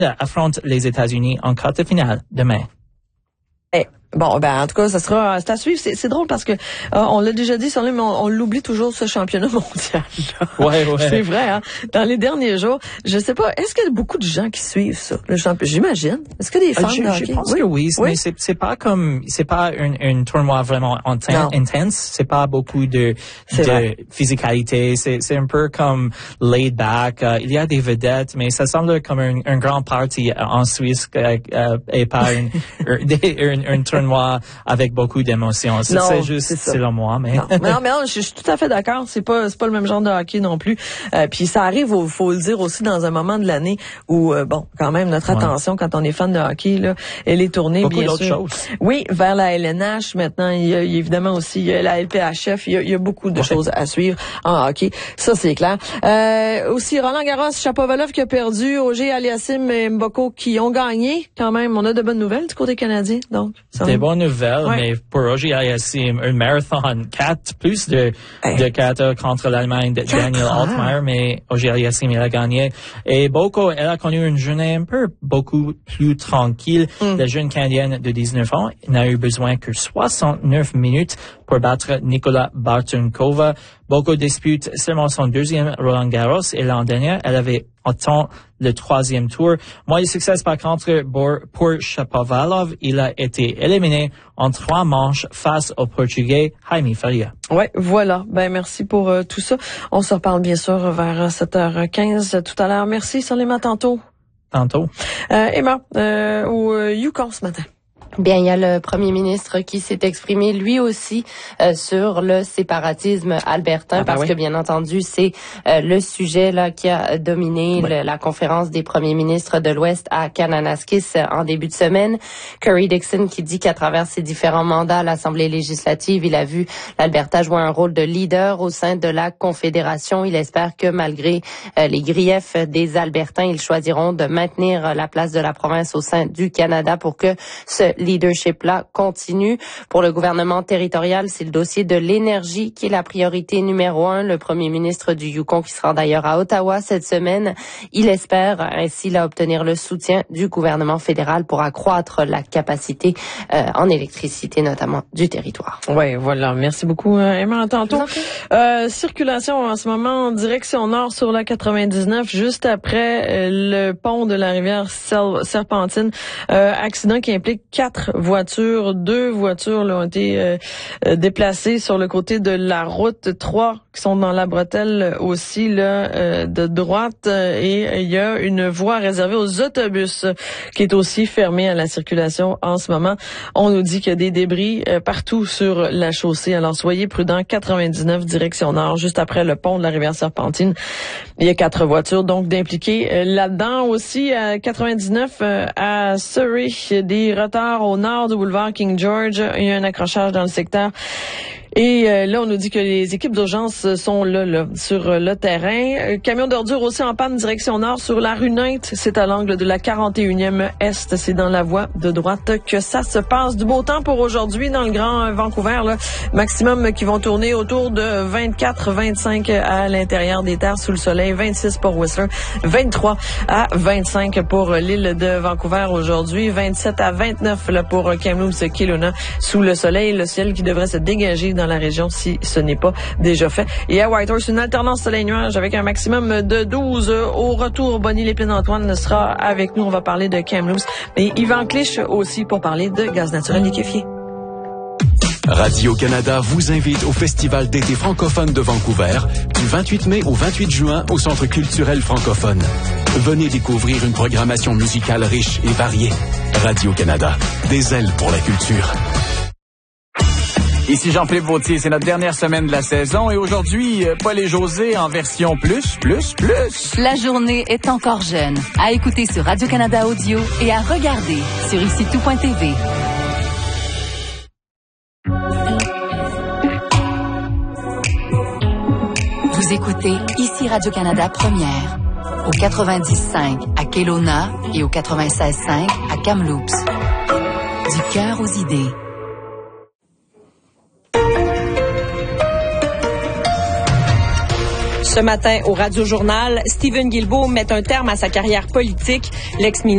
affronte les États-Unis en quart de finale demain. Bon, en tout cas, c'est à suivre. C'est drôle parce que on l'a déjà dit, mais on l'oublie toujours, ce championnat mondial. Ouais. C'est vrai, hein. Dans les derniers jours, je sais pas, est-ce qu'il y a beaucoup de gens qui suivent ça, le championnat? J'imagine. Est-ce que des fans de hockey? Je pense que oui, mais c'est pas un tournoi vraiment intense. C'est pas beaucoup de physicalité. C'est un peu comme laid back. Il y a des vedettes, mais ça semble comme un grand party en Suisse et pas un tournoi avec beaucoup d'émotions. C'est juste selon moi, mais non, je suis tout à fait d'accord. C'est pas le même genre de hockey non plus. Puis ça arrive, faut le dire aussi, dans un moment de l'année où quand même notre attention quand on est fan de hockey là, elle est tournée beaucoup bien d'autres sûr. choses. Oui, vers la LNH maintenant. Il y a évidemment aussi la LPHF. Il y a beaucoup de choses à suivre en hockey. Ça c'est clair. Aussi Roland Garros, Shapovalov qui a perdu, Auger Aliassime et Mboko qui ont gagné. Quand même, on a de bonnes nouvelles du côté canadien. Donc des bonnes nouvelles, mais pour Auger Aliassime, un marathon 4, plus de 4 contre l'Allemagne de Daniel Altmaier, mais Auger Aliassime, il a gagné. Et Mboko, elle a connu une journée beaucoup plus tranquille. La jeune Canadienne de 19 ans n'a eu besoin que 69 minutes pour battre Nicola Bartunkova. Mboko dispute seulement son deuxième Roland Garros et l'an dernier, elle avait atteint le 3e tour. Moyen succès par contre pour Shapovalov. Il a été éliminé en 3 manches face au Portugais Jaime Faria. Ouais, voilà. Merci pour tout ça. On se reparle bien sûr vers 7h15 tout à l'heure. Merci, Solima, tantôt. Emma, au Yukon ce matin. Bien, il y a le premier ministre qui s'est exprimé lui aussi sur le séparatisme albertain parce que bien entendu c'est le sujet là qui a dominé la conférence des premiers ministres de l'Ouest à Kananaskis en début de semaine. Curry Dixon qui dit qu'à travers ses différents mandats à l'Assemblée législative, il a vu l'Alberta jouer un rôle de leader au sein de la Confédération. Il espère que malgré les griefs des Albertains, ils choisiront de maintenir la place de la province au sein du Canada pour que ce leadership-là continue. Pour le gouvernement territorial, c'est le dossier de l'énergie qui est la priorité numéro 1. Le premier ministre du Yukon, qui sera d'ailleurs à Ottawa cette semaine, il espère ainsi obtenir le soutien du gouvernement fédéral pour accroître la capacité en électricité, notamment du territoire. Oui, voilà. Merci beaucoup, Emma. Tantôt. Circulation en ce moment en direction nord sur la 99, juste après le pont de la rivière Serpentine. Accident qui implique 4 voitures. 2 voitures ont été déplacées sur le côté de la route. 3 qui sont dans la bretelle aussi de droite. Et il y a une voie réservée aux autobus qui est aussi fermée à la circulation en ce moment. On nous dit qu'il y a des débris partout sur la chaussée. Alors soyez prudents. 99 direction nord, juste après le pont de la rivière Serpentine. Il y a 4 voitures donc d'impliquées là-dedans. Aussi à 99 à Surrey, des retards au nord du boulevard King George. Il y a un accrochage dans le secteur. Et là, on nous dit que les équipes d'urgence sont là sur le terrain. Camion d'ordures aussi en panne direction nord sur la rue Nainte. C'est à l'angle de la 41e Est. C'est dans la voie de droite que ça se passe. Du beau temps pour aujourd'hui dans le Grand Vancouver. Maximum qui vont tourner autour de 24-25 à l'intérieur des terres sous le soleil. 26 pour Whistler. 23 à 25 pour l'île de Vancouver aujourd'hui. 27 à 29 pour Kamloops, Kelowna sous le soleil. Le ciel qui devrait se dégager dans la région si ce n'est pas déjà fait. Et à Whitehorse, une alternance soleil-nuage avec un maximum de 12. Au retour, Bonnie Lépine-Antoine sera avec nous. On va parler de Kamloops. Et Yvan Clich aussi pour parler de gaz naturel liquéfié. Radio-Canada vous invite au Festival d'été francophone de Vancouver du 28 mai au 28 juin au Centre culturel francophone. Venez découvrir une programmation musicale riche et variée. Radio-Canada, des ailes pour la culture. Ici Jean-Philippe Vautier, c'est notre dernière semaine de la saison et aujourd'hui, Paul et José en version plus. La journée est encore jeune. À écouter sur Radio-Canada Audio et à regarder sur icitout.tv. Vous écoutez ici Radio-Canada Première au 90.5 à Kelowna et au 96.5 à Kamloops. Du cœur aux idées. Ce matin, au Radio-Journal, Stephen Guilbeault met un terme à sa carrière politique. L'ex-ministre